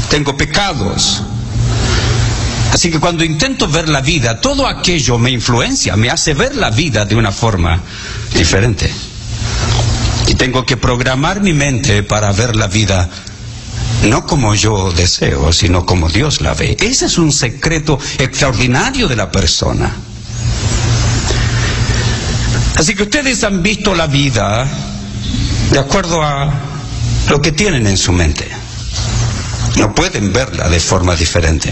tengo pecados. Así que cuando intento ver la vida, todo aquello me influencia, me hace ver la vida de una forma diferente. Y tengo que programar mi mente para ver la vida no como yo deseo, sino como Dios la ve. Ese es un secreto extraordinario de la persona. Así que ustedes han visto la vida de acuerdo a lo que tienen en su mente. No pueden verla de forma diferente.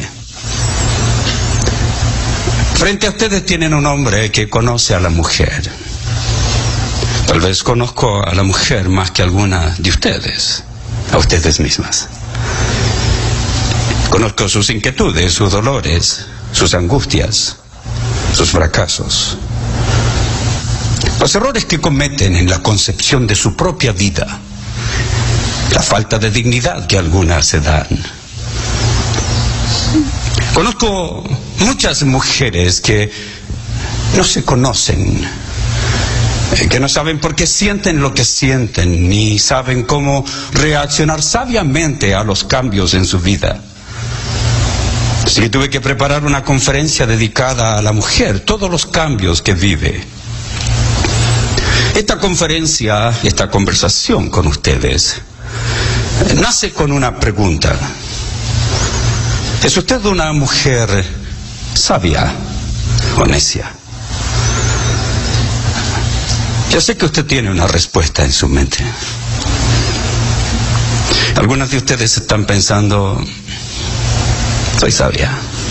Frente a ustedes tienen un hombre que conoce a la mujer. Tal vez conozco a la mujer más que alguna de ustedes, a ustedes mismas. Conozco sus inquietudes, sus dolores, sus angustias, sus fracasos, los errores que cometen en la concepción de su propia vida, la falta de dignidad que algunas se dan. Conozco muchas mujeres que no se conocen, que no saben por qué sienten lo que sienten, ni saben cómo reaccionar sabiamente a los cambios en su vida. Así que tuve que preparar una conferencia dedicada a la mujer, todos los cambios que vive. Esta conferencia, esta conversación con ustedes, nace con una pregunta. ¿Es usted una mujer sabia o necia? Yo sé que usted tiene una respuesta en su mente. Algunas de ustedes están pensando, soy sabia.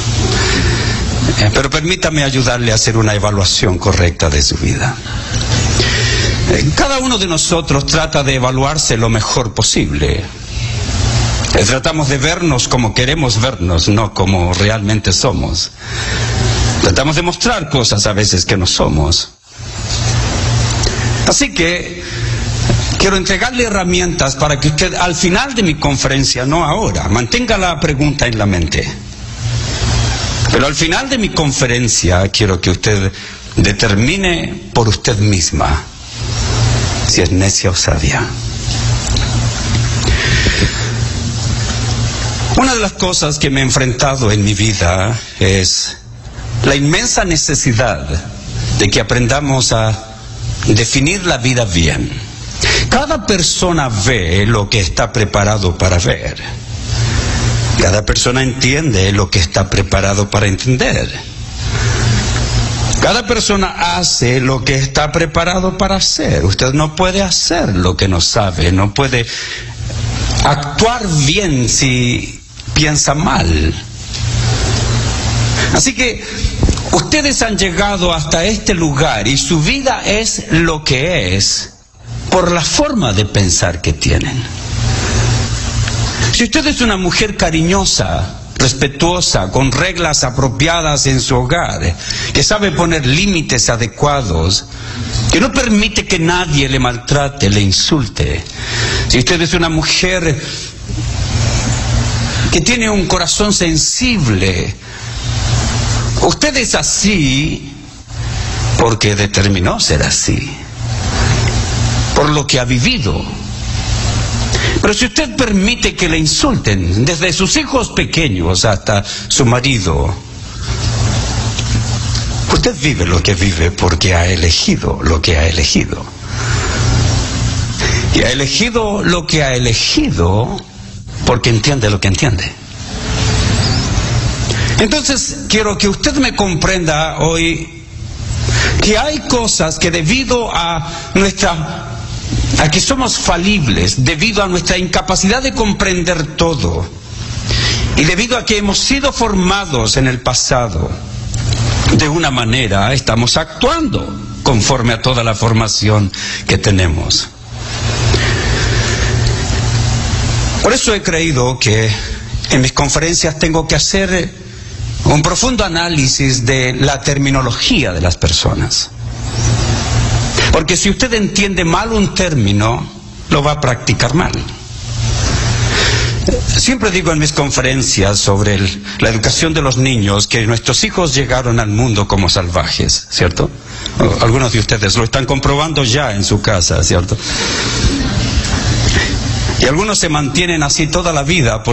Pero permítame ayudarle a hacer una evaluación correcta de su vida. Cada uno de nosotros trata de evaluarse lo mejor posible. Tratamos de vernos como queremos vernos, no como realmente somos. Tratamos de mostrar cosas a veces que no somos. Así que quiero entregarle herramientas para que usted al final de mi conferencia, no ahora, mantenga la pregunta en la mente. Pero al final de mi conferencia quiero que usted determine por usted misma si es necia o sabia. Una de las cosas que me he enfrentado en mi vida es la inmensa necesidad de que aprendamos a definir la vida bien. Cada persona ve lo que está preparado para ver. Cada persona entiende lo que está preparado para entender. Cada persona hace lo que está preparado para hacer. Usted no puede hacer lo que no sabe, no puede actuar bien si piensa mal. Así que ustedes han llegado hasta este lugar y su vida es lo que es por la forma de pensar que tienen. Si usted es una mujer cariñosa, respetuosa, con reglas apropiadas en su hogar, que sabe poner límites adecuados, que no permite que nadie le maltrate, le insulte. Si usted es una mujer que tiene un corazón sensible, usted es así porque determinó ser así, por lo que ha vivido. Pero si usted permite que le insulten, desde sus hijos pequeños hasta su marido, usted vive lo que vive porque ha elegido lo que ha elegido. Y ha elegido lo que ha elegido porque entiende lo que entiende. Entonces, quiero que usted me comprenda hoy que hay cosas que debido a que somos falibles, debido a nuestra incapacidad de comprender todo, y debido a que hemos sido formados en el pasado de una manera, estamos actuando conforme a toda la formación que tenemos. Por eso he creído que en mis conferencias tengo que hacer un profundo análisis de la terminología de las personas. Porque si usted entiende mal un término, lo va a practicar mal. Siempre digo en mis conferencias sobre la educación de los niños que nuestros hijos llegaron al mundo como salvajes, ¿cierto? Algunos de ustedes lo están comprobando ya en su casa, ¿cierto? Y algunos se mantienen así toda la vida